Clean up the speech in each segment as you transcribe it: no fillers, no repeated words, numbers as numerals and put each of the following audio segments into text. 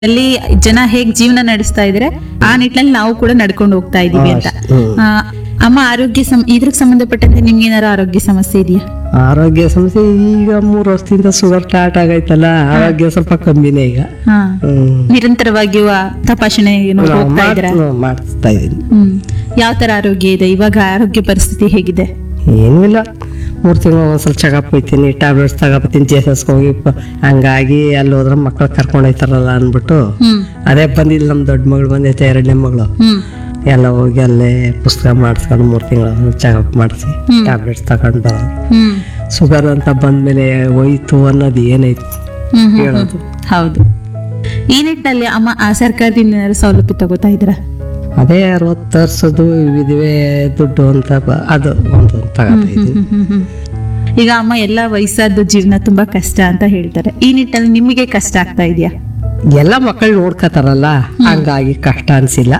ಅಲ್ಲಿ ಜನ ಹೇಗ್ ಜೀವನ ನಡೆಸ್ತಾ ಇದಾರೆ ಆ ನಿಟ್ಟಿನಲ್ಲಿ ನಾವು ಕೂಡ ನಡ್ಕೊಂಡು ಹೋಗ್ತಾ ಇದೀವಿ ಅಂತ. ಆ, ಅಮ್ಮ ಆರೋಗ್ಯ ಇದ್ರಿಗೆ ಸಂಬಂಧಪಟ್ಟಂತೆ ನಿಮ್ಗೆ ಏನಾರ ಆರೋಗ್ಯ ಸಮಸ್ಯೆ ಇದೆಯಾ? ಆರೋಗ್ಯ ಸಮಸ್ಯೆ ಈಗ 3 ವರ್ಷದಿಂದ ಶುಗರ್ ಸ್ಟಾರ್ಟ್ ಆಗೈತಲ್ಲ, ಆರೋಗ್ಯ ಸ್ವಲ್ಪ ಕಮ್ಮಿನೇ ಈಗ. ಹಾ. ಹ್ಮ್. ನಿರಂತರವಾಗಿ ತಪಾಸಣೆ ಹೋಗ್ತಾ ಇದ್ರ? ಮಾಡಿಸ್ತಾ ಇದೀನಿ. ಯಾವ ತರ ಆರೋಗ್ಯ ಇದೆ ಇವಾಗ? ಆರೋಗ್ಯ ಪರಿಸ್ಥಿತಿ ಹೇಗಿದೆ? ಏನೂ ಇಲ್ಲ, 3 ತಿಂಗಳು ಒಂದ್ಸಲ ಚೆಕಪ್ ಹೋಗ್ತೀನಿ, ಟ್ಯಾಬ್ಲೆಟ್ಸ್ ತಗೋಬತ್ತೀನಿ, ಜೇಸಸ್ ಹೋಗಿ ಹಂಗಾಗಿ ಅಲ್ಲಿ ಹೋದ್ರೆ ಮಕ್ಳು ಕರ್ಕೊಂಡು ಹೋಯ್ತಾರಲ್ಲ ಅಂದ್ಬಿಟ್ಟು ಅದೇ ಬಂದಿಲ್ಲ. ನಮ್ ದೊಡ್ಡ ಮಗಳು ಬಂದೈತೆ, 2ನೇ ಮಗಳು, ಎಲ್ಲ ಹೋಗಿ ಅಲ್ಲೇ ಪುಸ್ತಕ ಮಾಡಿಸ್ಕೊಂಡು 3 ತಿಂಗಳು ಚೆಕಪ್ ಮಾಡಿಸಿ ಟ್ಯಾಬ್ಲೆಟ್ಸ್ ತಗೊಂಡು ಬರೋದು. ಶುಗರ್ ಅಂತ ಬಂದ್ಮೇಲೆ ಹೋಯ್ತು ಅನ್ನೋದು ಏನೈತಿ ಹೇಳೋದು. ಹೌದು. ಈ ನಿಟ್ಟಿನಲ್ಲಿ ಅಮ್ಮ ಆ ಸರ್ಕಾರದಿಂದ ಏನಾದ್ರು ಸೌಲಭ್ಯ ತಗೋತಾ ಇದ್ರ? ಅದೇ 60 ವರ್ಷದ್ದು ವಿಧವೆ ದುಡ್ಡು ಅಂತ ಅದು ಒಂದು ತಗೋತಾ ಇದ್ದೀನಿ. ಈಗ ಅಮ್ಮ ಎಲ್ಲಾ ವಯಸ್ಸಾದ ಜೀವನ ತುಂಬಾ ಕಷ್ಟ ಅಂತ ಹೇಳ್ತಾರೆ. ಈ ನಿಟ್ಟಿನಲ್ಲಿ ನಿಮಗೆ ಕಷ್ಟ ಆಗ್ತಾ ಇದೆಯಾ? ಎಲ್ಲ ಮಕ್ಕಳು ನೋಡ್ಕೋತಾರಲ್ಲ, ಹಂಗಾಗಿ ಕಷ್ಟ ಅನ್ಸಿಲ್ಲ.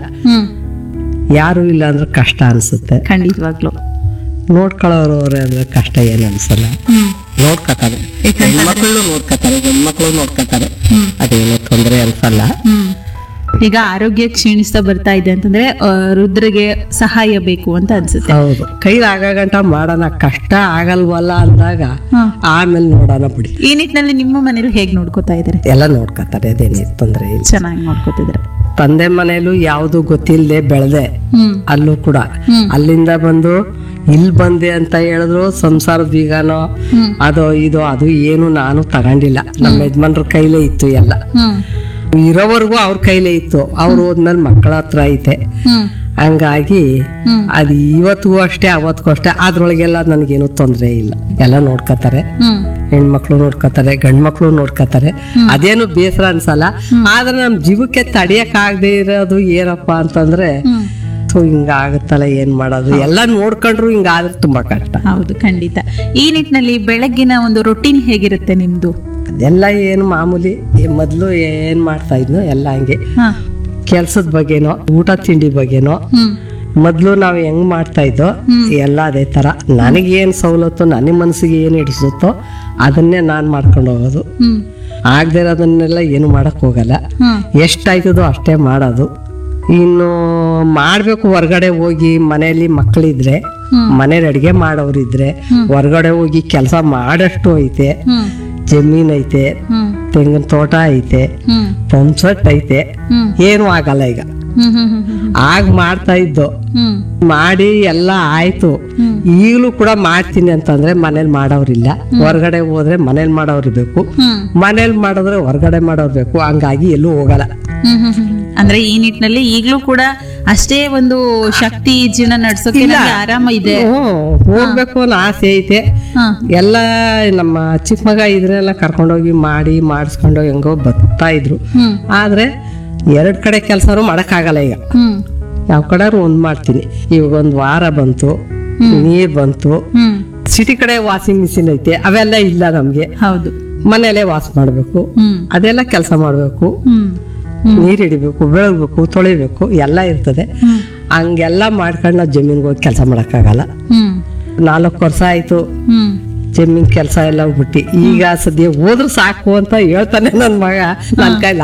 ಯಾರು ಇಲ್ಲ ಅಂದ್ರೆ ಕಷ್ಟ ಅನ್ಸುತ್ತೆ. ಖಂಡಿತವಾಗ್ಲು ನೋಡ್ಕೊಳ್ಳೋರವ್ರೆ ಅಂದ್ರೆ ಕಷ್ಟ ಏನು ಅನ್ಸಲ್ಲ. ನೋಡ್ಕೋತಾರೆ, ಹೆಣ್ಮಕ್ಳು ನೋಡ್ಕೋತಾರೆ, ಗಂಡ್ಮಕ್ಳು ನೋಡ್ಕೋತಾರೆ, ಅದೇನು ತೊಂದರೆ ಅನ್ಸಲ್ಲ. ಈಗ ಆರೋಗ್ಯ ಕ್ಷೀಣಿಸ್ತಾ ಬರ್ತಾ ಇದೆ ಅಂತಂದ್ರೆ ರುದ್ರಗೆ ಸಹಾಯ ಬೇಕು ಅಂತ ಅನ್ಸುತ್ತೆ. ಹೌದು, ಕೈಲಾಗಂಟ ಮಾಡೋಣ, ಕಷ್ಟ ಆಗಲ್ವಲ್ಲ ಅಂದಾಗ ಆಮೇಲೆ ನೋಡೋಣ ಬಿಡಿ. ಈ ನಿಟ್ಟಿನಲ್ಲಿ ನಿಮ್ಮ ಮನೇಲಿ ಹೇಗ್ ನೋಡ್ಕೋತಾ ಇದಾರೆ? ಎಲ್ಲ ನೋಡ್ಕೋತಾರೆ, ಅದೇನು ತೊಂದರೆ ಇಲ್ಲ. ಚೆನ್ನಾಗಿ ನೋಡ್ಕೋತಿದ್ರೆ. ತಂದೆ ಮನೇಲೂ ಯಾವ್ದು ಗೊತ್ತಿಲ್ಲದೆ ಬೆಳೆದೆ, ಅಲ್ಲೂ ಕೂಡ ಅಲ್ಲಿಂದ ಬಂದು ಇಲ್ಲಿ ಬಂದೆ ಅಂತ ಹೇಳಿದ್ರು ಸಂಸಾರದ ಬೀಗನೋ ಅದೋ ಇದೋ ಅದು ಏನು ನಾನು ತಗೊಂಡಿಲ್ಲ. ನಮ್ಮ ಯಜಮಾನ್ರ ಕೈಲೇ ಇತ್ತು ಎಲ್ಲ, ಇರೋವರೆಗೂ ಅವ್ರ ಕೈಲೇ ಇತ್ತು. ಅವ್ರು ಹೋದ್ಮೇಲೆ ಮಕ್ಕಳ ಹತ್ರ ಐತೆ, ಹಂಗಾಗಿ ಅದು ಇವತ್ತಿಗೂ ಅಷ್ಟೇ ಅವತ್ತಿಗೂ ಅಷ್ಟೇ. ಅದ್ರೊಳಗೆಲ್ಲ ನನಗೇನು ತೊಂದರೆ ಇಲ್ಲ, ಎಲ್ಲ ನೋಡ್ಕೋತಾರೆ. ಹೆಣ್ಮಕ್ಳು ನೋಡ್ಕೋತಾರೆ, ಗಂಡ್ಮಕ್ಳು ನೋಡ್ಕೋತಾರೆ, ಅದೇನು ಬೇಸರ ಅನ್ಸಲ್ಲ. ಆದ್ರೆ ನಮ್ ಜೀವಕ್ಕೆ ತಡಿಯಕ್ ಆಗದೆ ಇರೋದು ಏನಪ್ಪ ಅಂತಂದ್ರೆ ಹಿಂಗ ಆಗುತ್ತಲ್ಲ, ಏನ್ ಮಾಡೋದು, ಎಲ್ಲ ನೋಡ್ಕೊಂಡ್ರು ಹಿಂಗಾದ್ರೆ ತುಂಬಾ ಕಷ್ಟ. ಹೌದು, ಖಂಡಿತ. ಈ ನಿಟ್ಟಿನಲ್ಲಿ ಬೆಳಗ್ಗಿನ ಒಂದು ರೊಟೀನ್ ಹೇಗಿರುತ್ತೆ ನಿಮ್ದು? ಅದೆಲ್ಲ ಏನು ಮಾಮೂಲಿ, ಮೊದ್ಲು ಏನ್ ಮಾಡ್ತಾ ಇದ್ನೋ ಎಲ್ಲ ಹಂಗೆ. ಕೆಲ್ಸದ ಬಗ್ಗೆನೋ ಊಟ ತಿಂಡಿ ಬಗ್ಗೆನೋ ಮೊದ್ಲು ನಾವ್ ಹೆಂಗ್ ಮಾಡ್ತಾ ಇದ್ದೋ ಎಲ್ಲ ಅದೇ ತರ. ನನಗೇನ್ ಸವಲತ್ತು, ನನ್ನ ಮನಸ್ಸಿಗೆ ಏನ್ ಹಿಡಿಸುತ್ತೋ ಅದನ್ನೇ ನಾನ್ ಮಾಡ್ಕೊಂಡು ಹೋಗೋದು. ಆಗದೆ ಇರೋದನ್ನೆಲ್ಲ ಏನು ಮಾಡಕ್ ಹೋಗಲ್ಲ. ಎಷ್ಟಾಯ್ತದೋ ಅಷ್ಟೇ ಮಾಡೋದು. ಇನ್ನು ಮಾಡ್ಬೇಕು, ಹೊರ್ಗಡೆ ಹೋಗಿ ಮನೆಯಲ್ಲಿ ಮಕ್ಕಳಿದ್ರೆ, ಮನೇಲಿ ಅಡಿಗೆ ಮಾಡೋರಿದ್ರೆ ಹೊರ್ಗಡೆ ಹೋಗಿ ಕೆಲಸ ಮಾಡಷ್ಟು ಐತೆ. ಜಮೀನ್ ಐತೆ, ತೆಂಗಿನ ತೋಟ ಐತೆ, ಪಂಪ್ ಸೆಟ್ ಐತೆ, ಏನು ಆಗಲ್ಲ ಈಗ. ಆಗ ಮಾಡ್ತಾ ಇದ್ದು ಮಾಡಿ ಎಲ್ಲ ಆಯ್ತು. ಈಗಲೂ ಕೂಡ ಮಾಡ್ತೀನಿ ಅಂತಂದ್ರೆ ಮನೇಲಿ ಮಾಡೋರಿಲ್ಲ, ಹೊರ್ಗಡೆ ಹೋದ್ರೆ ಮನೇಲಿ ಮಾಡೋರಿರ್ಬೇಕು, ಮನೇಲಿ ಮಾಡಿದ್ರೆ ಹೊರ್ಗಡೆ ಮಾಡೋರ್ಬೇಕು. ಹಂಗಾಗಿ ಎಲ್ಲೂ ಹೋಗಲ್ಲ. ಅಂದ್ರೆ ಈ ನಿಟ್ಟಿನಲ್ಲಿ ಈಗ್ಲೂ ಕೂಡ ಅಷ್ಟೇ ಒಂದು ಶಕ್ತಿ ಜೀವನ ನಡ್ಸೋಕೆ ಆರಾಮ ಇದೆ. ಹೋಗ್ಬೇಕು ಅನ್ನೋ ಆಸೆ ಐತೆ. ಎಲ್ಲ ನಮ್ಮ ಚಿಕ್ಕ ಮಗ ಇದ್ರೆಲ್ಲ ಕರ್ಕೊಂಡೋಗಿ ಮಾಡಿ ಮಾಡಿಸ್ಕೊಂಡು ಹೆಂಗೋ ಬರ್ತಾ ಇದ್ರು. ಆದ್ರೆ 2 ಕಡೆ ಕೆಲ್ಸಾರು ಮಾಡಕ್ ಆಗಲ್ಲ ಈಗ. ಯಾವ ಕಡೆ ಒಂದ್ ಮಾಡ್ತೀನಿ. ಇವಾಗ 1 ವಾರ ಬಂತು, ನೀರ್ ಬಂತು. ಸಿಟಿ ಕಡೆ ವಾಷಿಂಗ್ ಮಿಷಿನ್ ಐತೆ, ಅವೆಲ್ಲ ಇಲ್ಲ ನಮ್ಗೆ. ಹೌದು, ಮನೇಲೆ ವಾಶ್ ಮಾಡ್ಬೇಕು, ಅದೆಲ್ಲ ಕೆಲಸ ಮಾಡ್ಬೇಕು, ನೀರ್ ಹಿಡಿಬೇಕು, ಬೆಳಗ್ಬೇಕು, ತೊಳಿಬೇಕು, ಎಲ್ಲ ಇರ್ತದೆ. ಹಂಗೆಲ್ಲ ಮಾಡ್ಕೊಂಡು ನಾವು ಜಮೀನ್ಗೆ ಹೋಗಿ ಕೆಲಸ ಮಾಡಕ್ಕಾಗಲ್ಲ. 4 ವರ್ಷ ಆಯ್ತು ಜಮೀನ್ ಕೆಲಸ ಎಲ್ಲ ಬಿಟ್ಟು. ಈಗ ಸದ್ಯ ಹೋದ್ರು ಸಾಕು ಅಂತ ಹೇಳ್ತಾನೆ ನನ್ ಮಗ. ನನ್ ಕೈ